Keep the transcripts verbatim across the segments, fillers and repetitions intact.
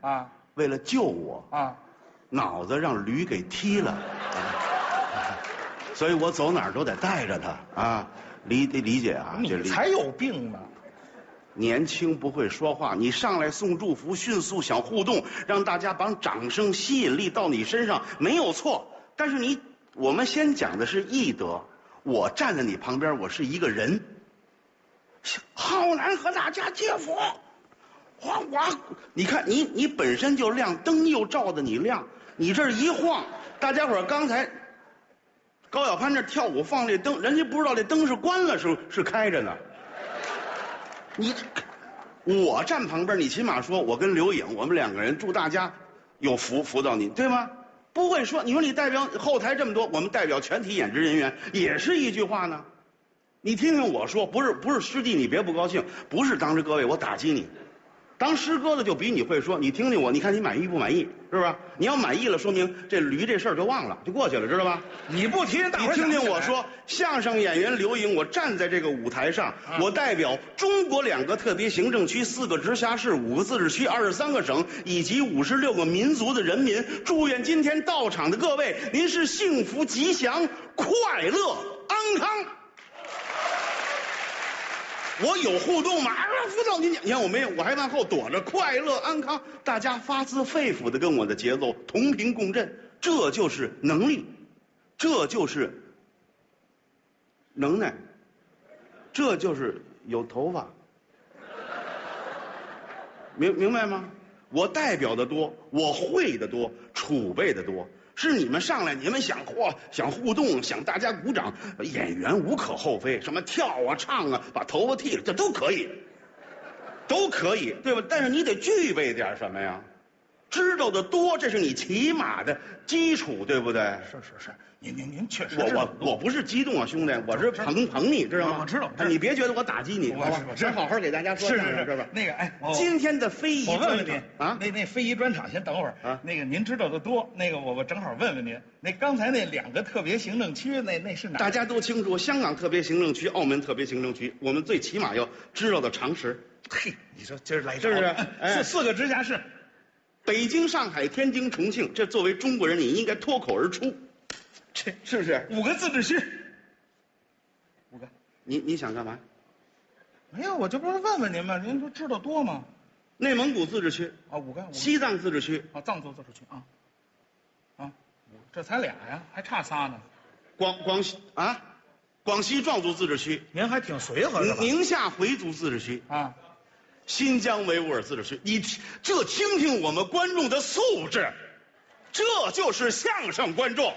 啊， 为了救我啊， 脑子让驴给踢了，啊、所以我走哪儿都得带着他啊，理得理解啊。这理你才有病呢！ 年轻不会说话，你上来送祝福，迅速想互动，让大家把掌声吸引力到你身上，没有错。但是你，我们先讲的是义德。我站在你旁边，我是一个人，好难和大家接福。哗哗，你看你你本身就亮，灯又照着你亮，你这一晃，大家伙刚才高晓攀这跳舞放这灯，人家不知道这灯是关了是是开着呢。你，我站旁边，你起码说，我跟刘颖，我们两个人祝大家有福福到你，对吗？不会说，你说你代表后台这么多，我们代表全体演职人员，也是一句话呢。你听听我说，不是不是师弟，你别不高兴，不是当着各位我打击你。当师哥的就比你会说，你听听我，你看你满意不满意，是不是？你要满意了，说明这驴这事儿就忘了，就过去了，知道吧？ 你不提，大伙儿你听听我说，相声演员刘颖，我站在这个舞台上，啊、我代表中国两个特别行政区、四个直辖市、五个自治区、二十三个省以及五十六个民族的人民，祝愿今天到场的各位，您是幸福吉祥、快乐安康。我有互动吗？啊，辅导您讲，你看我没有，我还往后躲着，快乐安康，大家发自肺腑的跟我的节奏同频共振，这就是能力，这就是能耐，这就是有头发，明明白吗？我代表的多，我会的多，储备的多。是你们上来，你们想嚯，想互动，想大家鼓掌，演员无可厚非，什么跳啊、唱啊，把头发剃了，这都可以，都可以，对吧？但是你得具备点什么呀？知道的多，这是你起码的基础，对不对？ 是是是，您您您确实， 我我我不是激动啊，兄弟，我是捧捧你，知道吗？ 我知道， 你别觉得我打击你， 我是我是好好给大家说， 是是是吧？ 那个哎， 今天的非遗， 我问问您啊， 那那非遗专场先等会儿啊。那个您知道的多，那个我我正好问问您，那刚才那两个特别行政区，那那是哪？ 大家都清楚，香港特别行政区、澳门特别行政区，我们最起码要知道的常识。 嘿，你说今儿来是不是？ 四四个直辖市。 北京、上海、天津、重庆，这作为中国人，你应该脱口而出， 这是不是？ 五个自治区，五个。 你你想干嘛？ 没有，我这不是问问您吗？您不知道多吗？ 内蒙古自治区啊，五个。 西藏自治区啊，藏族自治区啊，啊，这才俩呀，还差仨呢。 广广西啊，广西壮族自治区， 您还挺随和的。 宁夏回族自治区啊。 新疆维吾尔自治区，你这听听我们观众的素质，这就是相声观众。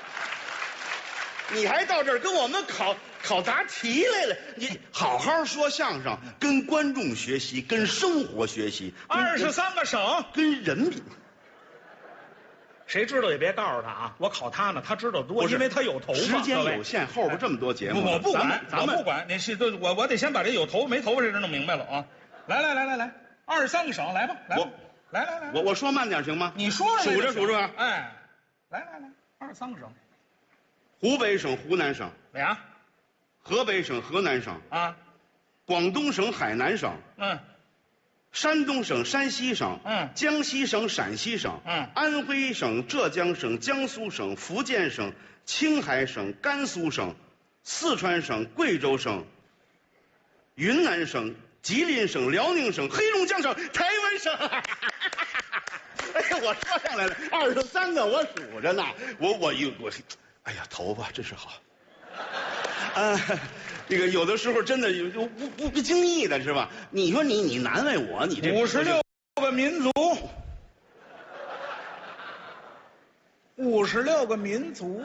你还到这儿跟我们考考答题来了？你好好说相声，跟观众学习，跟生活学习。 二十三个省， 跟人民。 谁知道也别告诉他啊！我考他呢，他知道多，因为他有头发。 时间有限，后边这么多节目， 我不管， 咱们我不管。你是我我得先把这有头发没头发这事弄明白了啊！来来来来来，二十三个省，来吧，来吧，来来来， 我我说慢点行吗？ 你说数着数着吧。 哎，来来来，二十三个省： 湖北省、湖南省； 俩， 河北省、河南省； 啊， 广东省、海南省； 嗯， 山东省、山西省； 嗯， 江西省、陕西省； 嗯， 安徽省、浙江省、江苏省、福建省、青海省、甘肃省、四川省、贵州省、云南省。吉林省、辽宁省、黑龙江省、台湾省，哎呀，我说上来了，二十三个，我数着呢。我我有我，哎呀，头发真是好。啊，这个有的时候真的有不不不经意的是吧？你说你你难为我，你这五十六个民族，五十六个民族。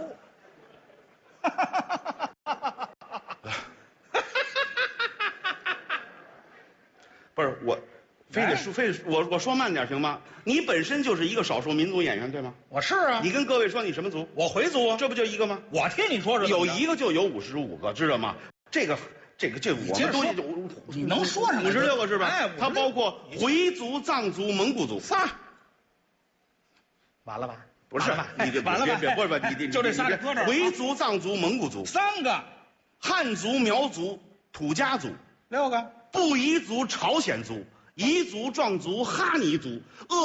不是我，非得说非得我我说慢点行吗？你本身就是一个少数民族演员对吗？ 我是啊。 你跟各位说你什么族？ 我回族啊。 这不就一个吗？ 我听你说是有一个就有五十五个，知道吗？这个这个这我们都你能说上五十六个是吧？ 哎， 它包括回族、藏族、蒙古族仨。完了吧？ 不是，你这完了吧？ 不是不是，你就这仨搁这儿。 回族、藏族、蒙古族三个， 汉族、苗族、土家族六个， 布依族、朝鲜族。彝族、壮族、哈尼族、鄂